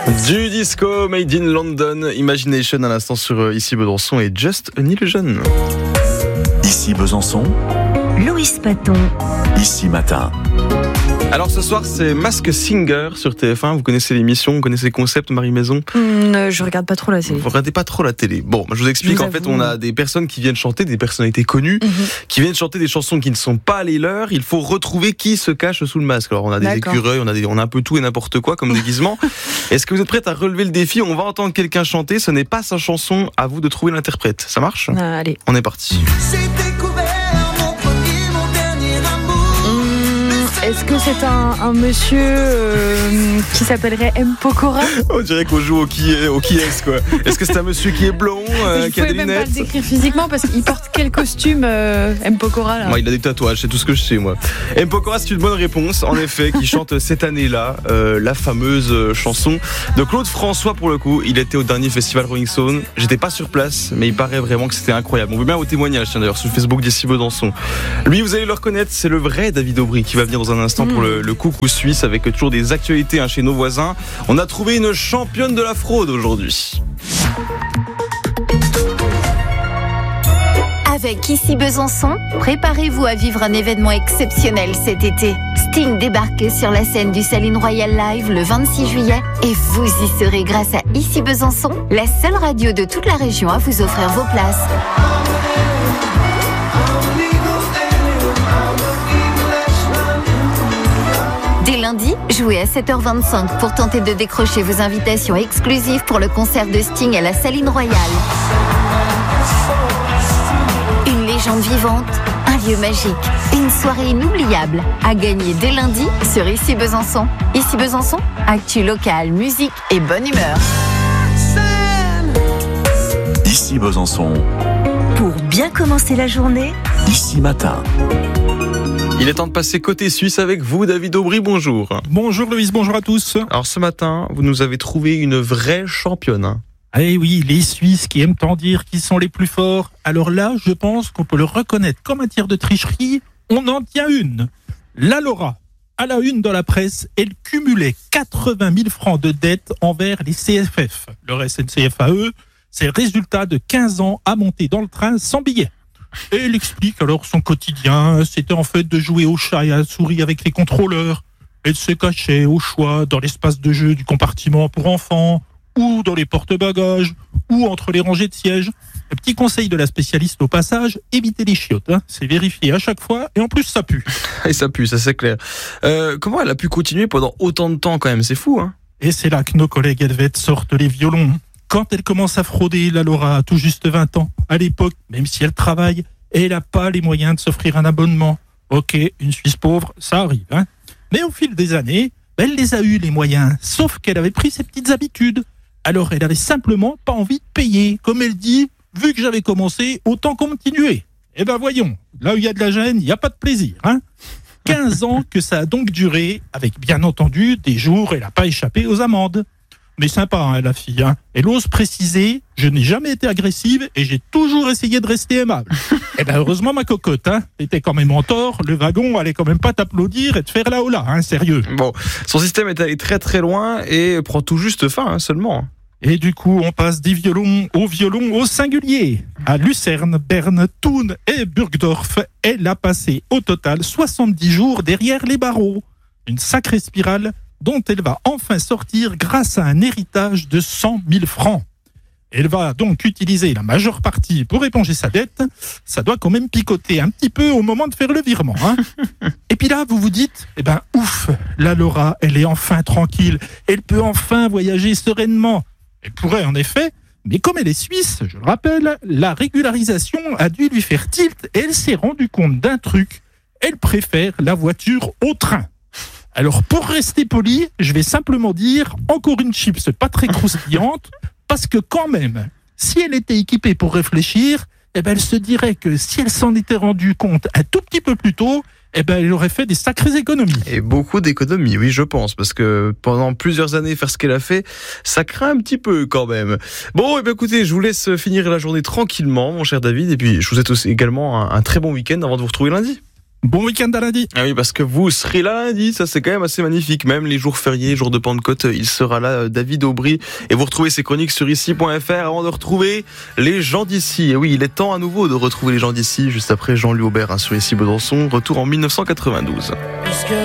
Du disco made in London, Imagination à l'instant sur Ici Besançon et Just an Illusion. Ici Besançon, Loïs Paton. Ici Matin. Alors ce soir c'est Masked Singer sur TF1, vous connaissez l'émission, vous connaissez le concept, Marie Maison? Je regarde pas trop la télé. Vous regardez pas trop la télé. Bon, je vous explique, en fait on a des personnes qui viennent chanter, des personnalités connues, qui viennent chanter des chansons qui ne sont pas les leurs. Il faut retrouver qui se cache sous le masque. Alors on a des écureuils, on a un peu tout et n'importe quoi comme déguisement. Est-ce que vous êtes prête à relever le défi? On va entendre quelqu'un chanter, ce n'est pas sa chanson, à vous de trouver l'interprète. Ça marche? Allez. On est parti. Est-ce que c'est un monsieur qui s'appellerait M. Pokora? On dirait qu'on joue au qui est-ce quoi. Est-ce que c'est un monsieur qui est blond, qui a des lunettes? Je pouvais même pas le décrire physiquement parce qu'il porte quel costume M. Pokora là? Moi, il a des tatouages, c'est tout ce que je sais moi. M. Pokora, c'est une bonne réponse, en effet, qui chante cette année-là la fameuse chanson de Claude François pour le coup. Il était au dernier festival Rolling Stone. J'étais pas sur place, mais il paraît vraiment que c'était incroyable. On veut bien vos témoignages, tiens d'ailleurs sur le Facebook d'Ici Besançon. Lui, vous allez le reconnaître, c'est le vrai David Aubry qui va venir dans un instant pour le coucou suisse avec toujours des actualités chez nos voisins. On a trouvé une championne de la fraude aujourd'hui. Avec Ici Besançon, préparez-vous à vivre un événement exceptionnel cet été. Sting débarque sur la scène du Saline Royal Live le 26 juillet et vous y serez grâce à Ici Besançon, la seule radio de toute la région à vous offrir vos places. Dès lundi, jouez à 7h25 pour tenter de décrocher vos invitations exclusives pour le concert de Sting à la Saline Royale. Une légende vivante, un lieu magique, une soirée inoubliable à gagner dès lundi sur Ici Besançon. Ici Besançon, actu locale, musique et bonne humeur. Ici Besançon, Pour bien commencer la journée, Ici Matin. Il est temps de passer côté suisse avec vous, David Aubry, bonjour. Bonjour Loïs, bonjour à tous. Alors ce matin, vous nous avez trouvé une vraie championne. Eh oui, les Suisses qui aiment tant dire qu'ils sont les plus forts. Alors là, je pense qu'on peut le reconnaître qu'en matière de tricherie, on en tient une. La Laura, à la une dans la presse, elle cumulait 80 000 francs de dettes envers les CFF. Leur SNCF-AE, c'est le résultat de 15 ans à monter dans le train sans billet. Et elle explique alors son quotidien, c'était en fait de jouer au chat et à la souris avec les contrôleurs. Elle se cachait au choix dans l'espace de jeu du compartiment pour enfants, ou dans les porte-bagages, ou entre les rangées de sièges. Le petit conseil de la spécialiste au passage, évitez les chiottes, c'est vérifié à chaque fois, et en plus ça pue. Et ça pue, ça c'est clair. Comment elle a pu continuer pendant autant de temps quand même, c'est fou hein. Et c'est là que nos collègues helvètes sortent les violons. Quand elle commence à frauder, la Laura a tout juste 20 ans. À l'époque, même si elle travaille, elle n'a pas les moyens de s'offrir un abonnement. Ok, une Suisse pauvre, ça arrive. Mais au fil des années, elle les a eu les moyens, sauf qu'elle avait pris ses petites habitudes. Alors elle avait simplement pas envie de payer. Comme elle dit, vu que j'avais commencé, autant continuer. Eh ben voyons, là où il y a de la gêne, il n'y a pas de plaisir. 15 ans que ça a donc duré, avec bien entendu des jours où elle n'a pas échappé aux amendes. Mais sympa, la fille. Elle ose préciser, je n'ai jamais été agressive et j'ai toujours essayé de rester aimable. Eh ben heureusement ma cocotte, t'étais quand même en tort, le wagon allait quand même pas t'applaudir et te faire la hola, sérieux. Bon, son système est allé très très loin et prend tout juste fin seulement. Et du coup, on passe des violons au singulier. À Lucerne, Berne, Thun et Burgdorf, elle a passé au total 70 jours derrière les barreaux. Une sacrée spirale dont elle va enfin sortir grâce à un héritage de 100 000 francs. Elle va donc utiliser la majeure partie pour éponger sa dette. Ça doit quand même picoter un petit peu au moment de faire le virement. Et puis là, vous vous dites, ouf, la Laura, elle est enfin tranquille. Elle peut enfin voyager sereinement. Elle pourrait en effet, mais comme elle est suisse, je le rappelle, la régularisation a dû lui faire tilt et elle s'est rendue compte d'un truc. Elle préfère la voiture au train. Alors pour rester poli, je vais simplement dire encore une chips pas très croustillante, parce que quand même, si elle était équipée pour réfléchir, elle se dirait que si elle s'en était rendue compte un tout petit peu plus tôt, elle aurait fait des sacrées économies. Et beaucoup d'économies, oui, je pense, parce que pendant plusieurs années, faire ce qu'elle a fait, ça craint un petit peu quand même. Bon, écoutez, je vous laisse finir la journée tranquillement, mon cher David, et puis je vous souhaite aussi également un très bon week-end avant de vous retrouver lundi. Bon week-end à lundi. Ah oui, parce que vous serez là lundi, ça c'est quand même assez magnifique. Même les jours fériés, jours de Pentecôte, il sera là, David Aubry. Et vous retrouvez ses chroniques sur ici.fr avant de retrouver les gens d'ici. Et oui, il est temps à nouveau de retrouver les gens d'ici, juste après Jean-Louis Aubert sur Ici Besançon. Retour en 1992.